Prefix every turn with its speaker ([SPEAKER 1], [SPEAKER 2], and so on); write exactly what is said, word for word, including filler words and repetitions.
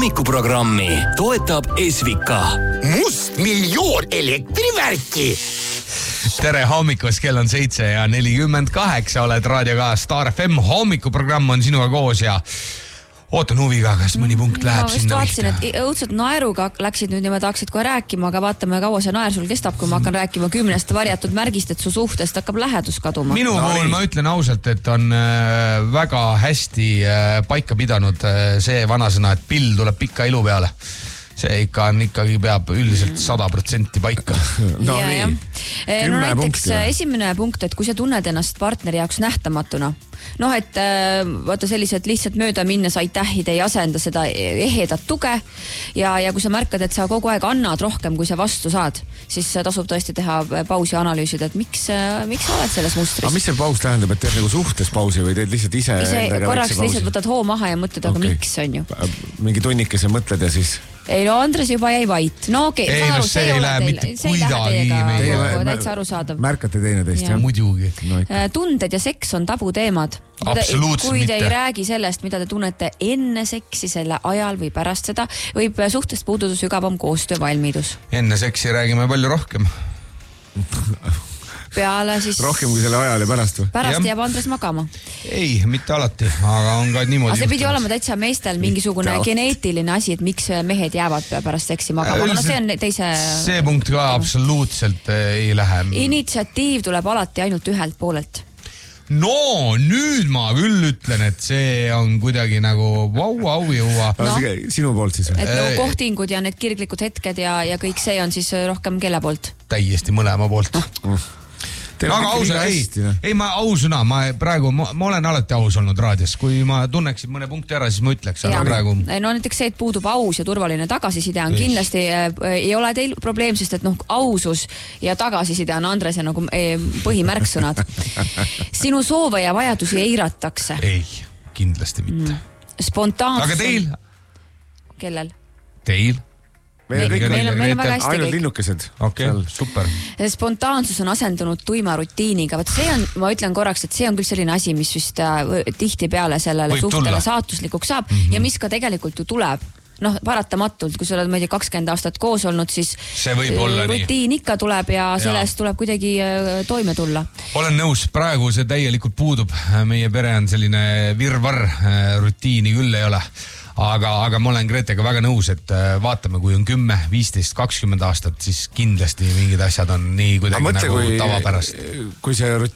[SPEAKER 1] hommikuprogrammi toetab Esvika.
[SPEAKER 2] Must miljoon elektrivärki.
[SPEAKER 3] Tere hommikust, kell on seitse ja nelikümmend kaheksa, oled raadioga Star F M, hommikuprogramm on sinuga koos ja ootan huviga, kas mõni punkt läheb
[SPEAKER 4] ma
[SPEAKER 3] sinna
[SPEAKER 4] vaatasin, et õudselt naeruga läksid nüüd ja ma tahaksid kohe rääkima, aga vaatame, kaua see naer sul kestab, kui ma hakkan rääkima kümnest varjatud märgist, et su suhtest hakkab lähedus kaduma.
[SPEAKER 3] Minu no, puhul ma ütlen ausalt, et on äh, väga hästi äh, paika pidanud äh, see vanasõna, et pill tuleb pika ilu peale. See ikka on ikkagi peab üldiselt sada protsenti paika.
[SPEAKER 4] No, ja, ja. no näiteks punkti, esimene punkt, et kui sa tunned ennast partneri jaoks nähtamatuna, noh, et vaata sellised lihtsalt mööda minnes aitähid ei asenda seda ehedat tuge ja, ja kui sa märkad, et sa kogu aeg annad rohkem, kui sa vastu saad, siis tasub tõesti teha pausi analüüsida, et miks, miks sa oled selles mustris.
[SPEAKER 5] Aga mis see paus tähendab, et teed nagu suhtes pausi või teed lihtsalt ise?
[SPEAKER 4] ise korraks lihtsalt võtad hoo maha ja mõtled, aga okay. Miks on ju?
[SPEAKER 5] Mingi tunnikese mõtled ja siis...
[SPEAKER 4] Ei, no Andres juba jäi vait. No okei, okay,
[SPEAKER 3] ei, no see ei lähe mitte kuidagi.
[SPEAKER 4] Täitsa arusaadav.
[SPEAKER 5] Märkate teine teist,
[SPEAKER 3] jah? Muidugi.
[SPEAKER 4] No, tunded ja seks on tabuteemad.
[SPEAKER 3] Absoluutselt
[SPEAKER 4] kui te
[SPEAKER 3] mitte.
[SPEAKER 4] ei räägi sellest, mida te tunnete enne seksi, selle ajal või pärast seda, võib suhtest puududa sügavam koostöövalmidus.
[SPEAKER 3] Enne seksi räägime palju rohkem.
[SPEAKER 4] Peale siis...
[SPEAKER 5] Rohkem kui selle ajal ja pärast või?
[SPEAKER 4] Pärast
[SPEAKER 3] ja.
[SPEAKER 4] Jääb Andres magama.
[SPEAKER 3] Ei, mitte alati, aga on ka niimoodi.
[SPEAKER 4] Aga see pidi olema täitsa meestel mingisugune geneetiline asi, et miks mehed jäävad pärast seksi magama. No see on teise...
[SPEAKER 3] See punkt ka absoluutselt ei lähe.
[SPEAKER 4] Initsiatiiv tuleb alati ainult ühelt poolelt.
[SPEAKER 3] No, nüüd ma küll ütlen, et see on kuidagi nagu vau, vau, jõua.
[SPEAKER 5] No. Sinu poolt siis?
[SPEAKER 4] Et no kohtingud ja need kirglikud hetked ja, ja kõik see on siis rohkem kelle poolt?
[SPEAKER 3] Täiesti mõlema poolt.
[SPEAKER 5] Mm.
[SPEAKER 3] Aga ausõna, ei, ei ma ausõna, ma praegu, ma, ma olen alati aus olnud raadios, kui ma tunneksin mõne punkti ära, siis ma ütleks, aga praegu...
[SPEAKER 4] No näiteks see, et puudub aus ja turvaline tagasiside on kindlasti, äh, ei ole teil probleem, sest et noh, ausus ja tagasiside on Andrese nagu äh, põhimärksõnad. Sinu soove ja vajadusi eiratakse.
[SPEAKER 3] Ei, kindlasti mitte.
[SPEAKER 4] Mm. Spontaansus...
[SPEAKER 3] Aga teil?
[SPEAKER 4] Kellel?
[SPEAKER 3] Teil?
[SPEAKER 4] Meil, meil, meil on väga hästi
[SPEAKER 5] ainult
[SPEAKER 4] kõik.
[SPEAKER 5] Linnukesed.
[SPEAKER 3] Okei, okay, super.
[SPEAKER 4] Spontaansus on asendunud tuima rutiiniga. Võt see on, ma ütlen korraks, et see on küll selline asi, mis vist äh, tihti peale sellele
[SPEAKER 3] Võib
[SPEAKER 4] suhtele
[SPEAKER 3] tulla.
[SPEAKER 4] Saatuslikuks saab mm-hmm. ja mis ka tegelikult ju tuleb. Noh, paratamatult, kui sa oled mõni kakskümmend aastat koos olnud, siis
[SPEAKER 3] see võib olla
[SPEAKER 4] rutiin
[SPEAKER 3] nii.
[SPEAKER 4] Ikka tuleb ja sellest ja. Tuleb kuidagi äh, toime tulla.
[SPEAKER 3] Olen nõus, praegu see täielikult puudub. Meie pere on selline virvar, rutiini küll ei ole. Aga, aga ma olen Gretega väga nõus, et vaatame, kui on kümme, viisteist, kakskümmend aastat, siis kindlasti mingid asjad on nii kuidagi mõtle, nagu kui, tavapärast.
[SPEAKER 5] Kui see